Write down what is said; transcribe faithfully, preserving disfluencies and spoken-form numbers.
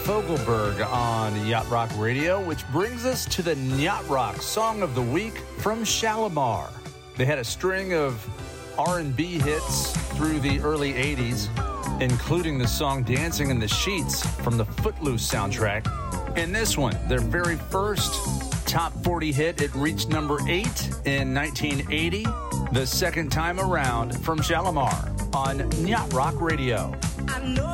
Fogelberg on Yacht Rock Radio, which brings us to the Yacht Rock Song of the Week from Shalimar. They had a string of R and B hits through the early eighties, including the song Dancing in the Sheets from the Footloose soundtrack. And this one, their very first top forty hit, it reached number eight in nineteen eighty, the second time around from Shalimar on Yacht Rock Radio. I know